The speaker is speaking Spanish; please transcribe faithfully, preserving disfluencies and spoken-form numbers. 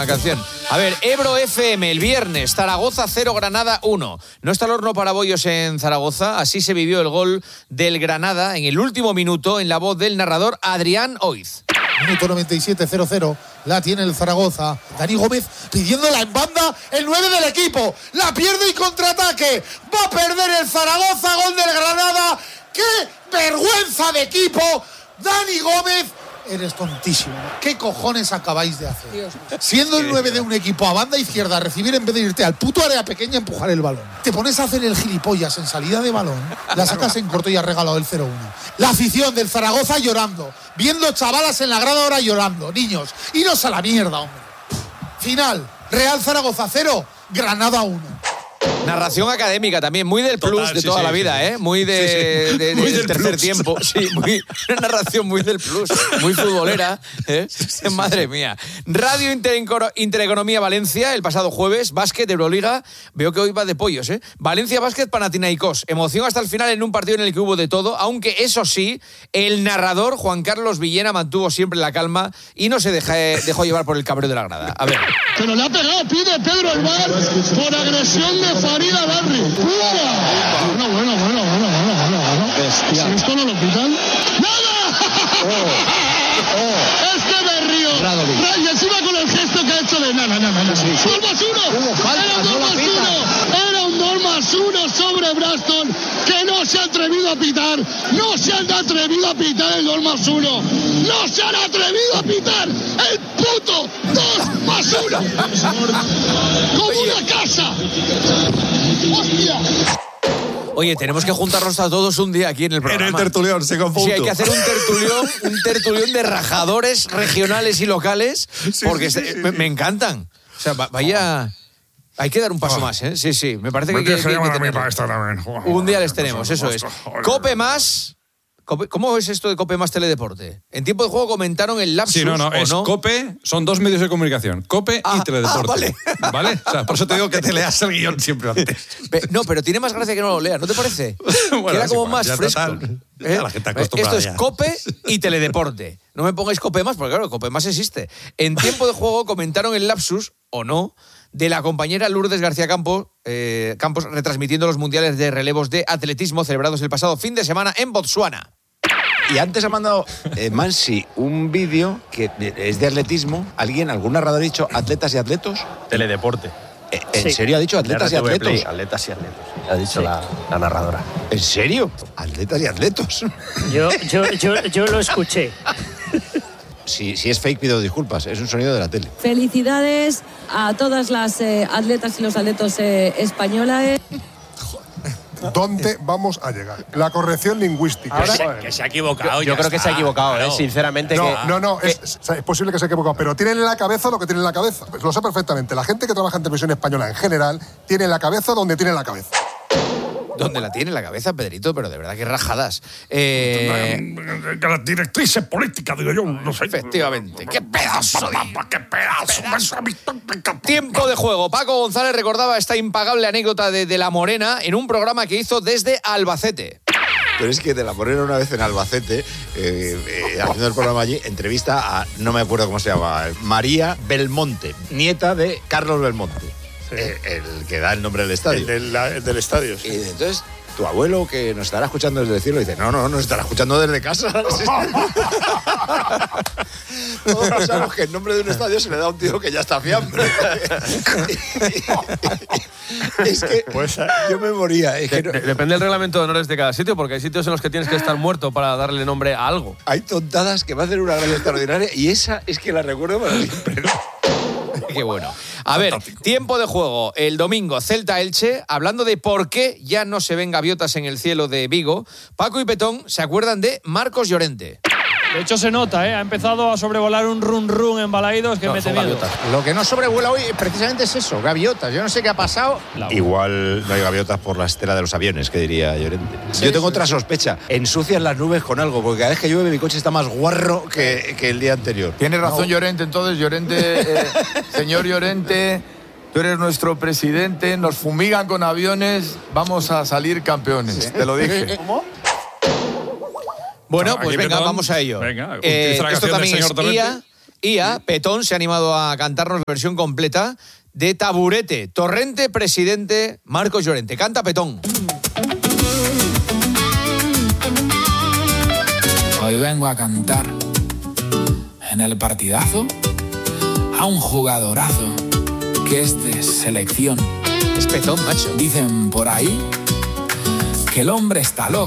canción. A ver, Ebro F M, el viernes, Zaragoza cero, Granada uno. No está el horno para bollos en Zaragoza, así se vivió el gol del Granada en el último minuto en la voz del narrador Adrián Oiz. Minuto noventa y siete, cero cero, la tiene el Zaragoza. Dani Gómez pidiéndola en banda, el nueve del equipo. La pierde y contraataque. Va a perder el Zaragoza, gol del Granada. ¡Qué vergüenza de equipo! Dani Gómez, eres tontísimo. ¿Qué cojones acabáis de hacer? Dios. Siendo el nueve de un equipo a banda izquierda, recibir en vez de irte al puto área pequeña, empujar el balón. Te pones a hacer el gilipollas en salida de balón, la sacas en corto y has regalado el cero uno. La afición del Zaragoza llorando, viendo chavalas en la grada ahora llorando. Niños, iros a la mierda, hombre. Final, Real Zaragoza cero, Granada uno. Narración académica también, muy del plus Total, de sí, toda sí, la vida, sí, sí. ¿eh? Muy de, sí, sí. de, de, Muy del del tercer plus. tiempo. Sí, muy, una narración muy del plus, muy futbolera, ¿eh? Sí, sí, Madre sí. mía. Radio Interecono- Intereconomía Valencia, el pasado jueves, básquet, Euroliga, veo que hoy va de pollos, ¿eh? Valencia Básquet, Panathinaikos. Emoción hasta el final en un partido en el que hubo de todo, aunque eso sí, el narrador, Juan Carlos Villena, mantuvo siempre la calma y no se deja, dejó llevar por el cabreo de la grada. A ver. Pero le ha pegado, pide Pedro el bar por agresión de Farida Barri. ¡Pumba! Bueno, bueno, bueno, bueno, bueno, bueno, bueno. Si esto no lo pitan. ¡Nada! Oh, oh. Este me río. Y encima con el gesto que ha hecho de nada, nada, nada. Sí, sí. ¡Dos más uno! Era un dos más uno. Era un dos más uno sobre Braston que no se ha atrevido a pitar. No se han atrevido a pitar el dos más uno. No se han atrevido a pitar el puto dos más uno. Como una casa. ¡Hostia! Oye, tenemos que juntarnos a todos un día aquí en el programa. En el tertulión, se confunde. Sí, hay que hacer un tertulión, un tertulión de rajadores regionales y locales, sí, porque sí, sí, sí, me, sí. me encantan. O sea, vaya... Hay que dar un paso Oh. más, ¿eh? Sí, sí, me parece que... Me que, tienes que que, llamar que a mí tenerlo. para esta también. Joder, Un día joder, les qué tenemos, cosa, eso es. joder. Cope más... Cope- ¿Cómo es esto de Cope más Teledeporte? En tiempo de juego comentaron el lapsus, Sí, no, no, ¿o es no? Cope, son dos medios de comunicación, Cope Ah, y Teledeporte. ah, vale. ¿Vale? O sea, por eso te digo que te leas el guión siempre antes. Pe- No, pero tiene más gracia que no lo leas, ¿no te parece? Bueno, Queda es como igual, más ya fresco. total, ya ¿Eh? la gente acostumbrada Esto es ya. Cope y Teledeporte. No me pongáis Cope más, porque claro, Cope más existe. En tiempo de juego comentaron el lapsus, o no, de la compañera Lourdes García Campos, eh, Campos retransmitiendo los mundiales de relevos de atletismo celebrados el pasado fin de semana en Botsuana. Y antes ha mandado eh, Mansi un vídeo que es de atletismo. ¿Alguien, algún narrador ha dicho atletas y atletos? Teledeporte. Eh, ¿En Sí. serio ha dicho atletas y R T V Play, atletos? atletas y atletos. Ha dicho Sí. la, la narradora. ¿En serio? Atletas y atletos. Yo, yo, yo, yo lo escuché. Si, si es fake, pido disculpas. Es un sonido de la tele. Felicidades a todas las eh, atletas y los atletos eh, españolas. ¿Dónde vamos a llegar? La corrección lingüística. Ahora, Sí. que se ha equivocado. Yo ya creo que está, se ha equivocado, claro. ¿eh? Sinceramente. No, que, no, no, que- es, es posible que se haya equivocado, pero tienen en la cabeza lo que tienen en la cabeza. Pues lo sé perfectamente. La gente que trabaja en televisión española en general tiene en la cabeza donde tiene la cabeza. ¿Dónde la tiene la cabeza, Pedrito? Pero de verdad, qué rajadas. Eh, Que las directrices políticas, digo yo, no sé. Efectivamente. ¡Qué pedazo de... ¡Qué pedazo! Tiempo de juego. Paco González recordaba esta impagable anécdota de, de La Morena en un programa que hizo desde Albacete. Pero es que de la Morena una vez en Albacete, eh, eh, haciendo el programa allí, entrevista a, no me acuerdo cómo se llama, María Belmonte, nieta de Carlos Belmonte. Sí. Eh, el que da el nombre del estadio. El del, la- el del estadio, sí. Y entonces, tu abuelo, que nos estará escuchando desde el cielo, dice, no, no, nos estará escuchando desde casa. Todos pensamos que el nombre de un estadio se le da a un tío que ya está fiambre. Es que Pues, yo me moría. Es que no- De- depende del reglamento de honores de cada sitio, porque hay sitios en los que tienes que estar muerto para darle nombre a algo. hay tontadas que me hacen una gracia extraordinaria y esa es que la recuerdo para siempre, ¿no? Qué bueno. A ver, tiempo de juego. El domingo, Celta-Elche, hablando de por qué ya no se ven gaviotas en el cielo de Vigo, Paco y Petón se acuerdan de Marcos Llorente. De hecho, se nota, ¿eh? Ha empezado a sobrevolar un run run en Balaídos que No, mete son miedo. gaviotas. Lo que no sobrevuela hoy precisamente es eso, gaviotas. Yo no sé qué ha pasado. Igual no hay gaviotas por la estela de los aviones, que diría Llorente. Yo tengo otra sospecha. Ensucian las nubes con algo, porque cada vez que llueve mi coche está más guarro que, que el día anterior. Tiene razón Llorente, entonces, Llorente, eh, señor Llorente, tú eres nuestro presidente, nos fumigan con aviones, vamos a salir campeones, te lo dije. ¿Cómo? Bueno, Ah, pues aquí venga, Petón. vamos a ello. Venga, Eh, utiliza la esto canción del también señor es Torrente. I A I A, Petón, se ha animado a cantarnos la versión completa de Taburete, Torrente, Presidente, Marcos Llorente. Canta Petón. Hoy vengo a cantar en el partidazo a un jugadorazo que es de selección. Es Petón, macho. Dicen por ahí que el hombre está loco.